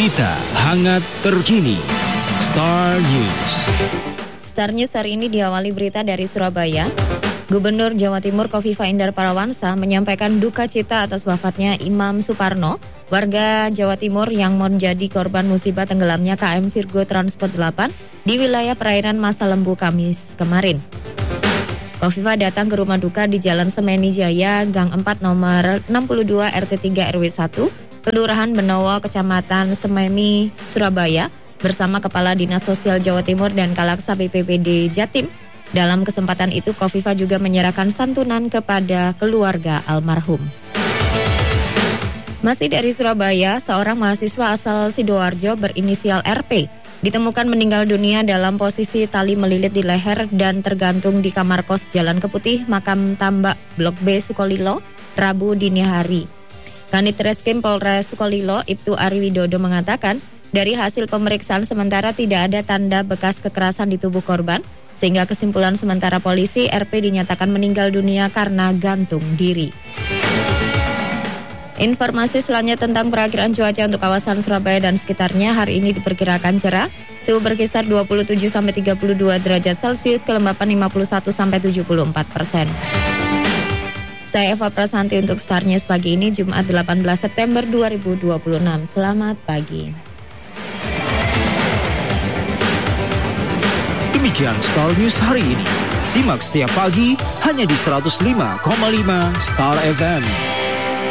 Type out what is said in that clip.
Berita hangat terkini. Star News. Star News hari ini diawali berita dari Surabaya. Gubernur Jawa Timur Khofifah Indar Parawansa menyampaikan duka cita atas wafatnya Imam Suparno, warga Jawa Timur yang menjadi korban musibah tenggelamnya KM Virgo Transport 8 di wilayah perairan Masa Lembu Kamis kemarin. Khofifah datang ke rumah duka di Jalan Semeni Jaya, Gang 4 nomor 62 RT 3 RW 1, Kelurahan Benowo, Kecamatan Sememi, Surabaya, bersama Kepala Dinas Sosial Jawa Timur dan Kalaksa BPBD Jatim. Dalam kesempatan itu, Khofifah juga menyerahkan santunan kepada keluarga almarhum. Masih dari Surabaya, seorang mahasiswa asal Sidoarjo berinisial RP ditemukan meninggal dunia dalam posisi tali melilit di leher dan tergantung di kamar kos Jalan Keputih, Makam Tambak, Blok B, Sukolilo, Rabu dini hari. Kanit Reskrim Polres Sukolilo, Ibtu Ari Widodo mengatakan, dari hasil pemeriksaan sementara tidak ada tanda bekas kekerasan di tubuh korban, sehingga kesimpulan sementara polisi RP dinyatakan meninggal dunia karena gantung diri. Informasi selanjutnya tentang perakiraan cuaca untuk kawasan Surabaya dan sekitarnya hari ini diperkirakan cerah, suhu berkisar 27-32 derajat Celcius, kelembapan 51-74%. Saya Eva Prasanti untuk Star News pagi ini, Jumat 18 September 2026. Selamat pagi. Demikian Star News hari ini. Simak setiap pagi hanya di 105,5 Star FM.